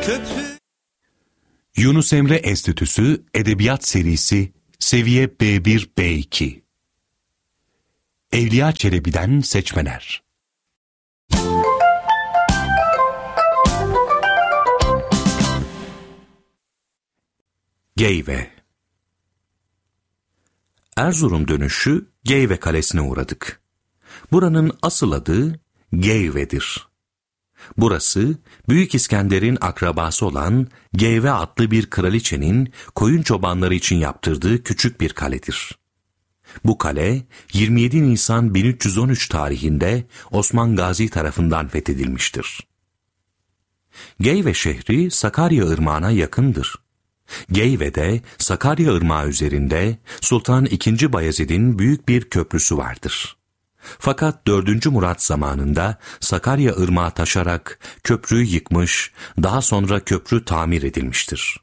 Yunus Emre Enstitüsü Edebiyat Serisi Seviye B1 B2 Evliya Çelebi'den seçmeler. Geyve. Erzurum dönüşü Geyve Kalesi'ne uğradık. Buranın asıl adı Geyve'dir. Burası, Büyük İskender'in akrabası olan Geyve adlı bir kraliçenin koyun çobanları için yaptırdığı küçük bir kaledir. Bu kale, 27 Nisan 1313 tarihinde Osman Gazi tarafından fethedilmiştir. Geyve şehri Sakarya Irmağı'na yakındır. Geyve'de Sakarya Irmağı üzerinde Sultan II. Bayezid'in büyük bir köprüsü vardır. Fakat 4. Murat zamanında Sakarya Irmağı taşarak köprüyü yıkmış, daha sonra köprü tamir edilmiştir.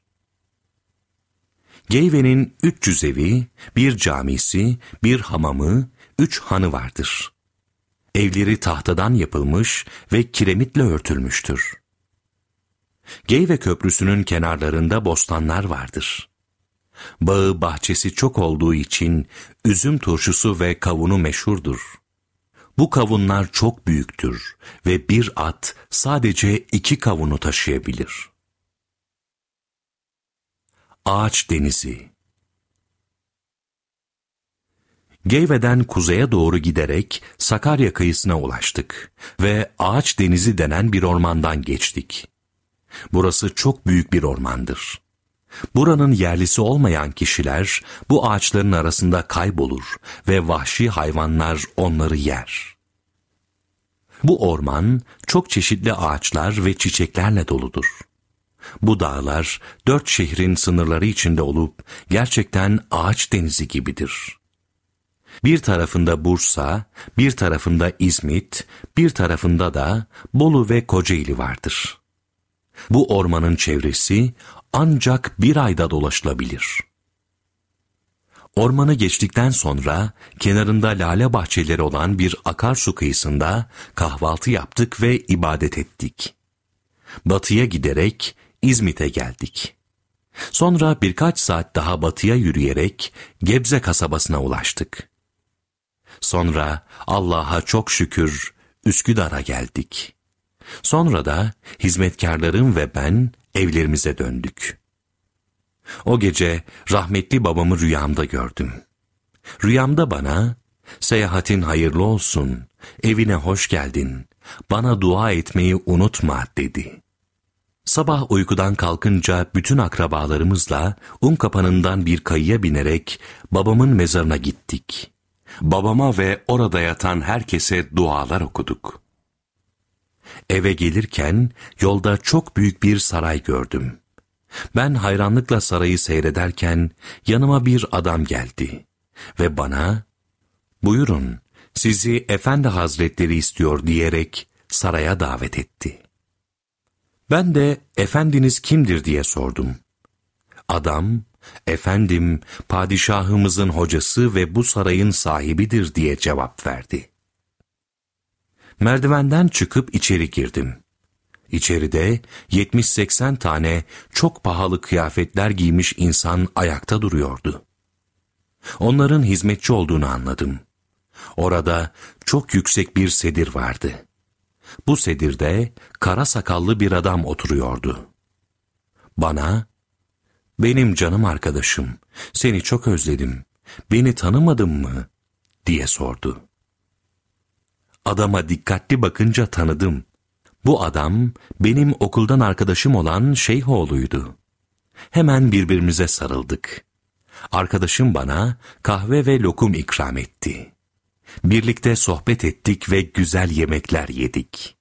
Geyve'nin 300 evi, bir camisi, bir hamamı, 3 hanı vardır. Evleri tahtadan yapılmış ve kiremitle örtülmüştür. Geyve Köprüsü'nün kenarlarında bostanlar vardır. Bağı bahçesi çok olduğu için üzüm turşusu ve kavunu meşhurdur. Bu kavunlar çok büyüktür ve bir at sadece 2 kavunu taşıyabilir. Ağaç Denizi. Geyve'den kuzeye doğru giderek Sakarya kıyısına ulaştık ve Ağaç Denizi denen bir ormandan geçtik. Burası çok büyük bir ormandır. Buranın yerlisi olmayan kişiler bu ağaçların arasında kaybolur ve vahşi hayvanlar onları yer. Bu orman çok çeşitli ağaçlar ve çiçeklerle doludur. Bu dağlar 4 şehrin sınırları içinde olup gerçekten ağaç denizi gibidir. Bir tarafında Bursa, bir tarafında İzmit, bir tarafında da Bolu ve Kocaeli vardır. Bu ormanın çevresi ancak bir ayda dolaşılabilir. Ormanı geçtikten sonra kenarında lale bahçeleri olan bir akarsu kıyısında kahvaltı yaptık ve ibadet ettik. Batıya giderek İzmit'e geldik. Sonra birkaç saat daha batıya yürüyerek Gebze kasabasına ulaştık. Sonra Allah'a çok şükür Üsküdar'a geldik. Sonra da hizmetkarlarım ve ben evlerimize döndük. O gece rahmetli babamı rüyamda gördüm. Rüyamda bana, "Seyahatin hayırlı olsun, evine hoş geldin, bana dua etmeyi unutma," dedi. Sabah uykudan kalkınca bütün akrabalarımızla Unkapanı'ndan bir kayıya binerek babamın mezarına gittik. Babama ve orada yatan herkese dualar okuduk. Eve gelirken yolda çok büyük bir saray gördüm. Ben hayranlıkla sarayı seyrederken yanıma bir adam geldi ve bana, "Buyurun, sizi Efendi Hazretleri istiyor," diyerek saraya davet etti. Ben de "Efendiniz kimdir?" diye sordum. Adam, "Efendim, padişahımızın hocası ve bu sarayın sahibidir," diye cevap verdi. Merdivenden çıkıp içeri girdim. İçeride 70-80 tane çok pahalı kıyafetler giymiş insan ayakta duruyordu. Onların hizmetçi olduğunu anladım. Orada çok yüksek bir sedir vardı. Bu sedirde kara sakallı bir adam oturuyordu. Bana, "Benim canım arkadaşım, seni çok özledim, beni tanımadın mı?" diye sordu. Adama dikkatli bakınca tanıdım. Bu adam benim okuldan arkadaşım olan Şeyhoğlu'ydu. Hemen birbirimize sarıldık. Arkadaşım bana kahve ve lokum ikram etti. Birlikte sohbet ettik ve güzel yemekler yedik.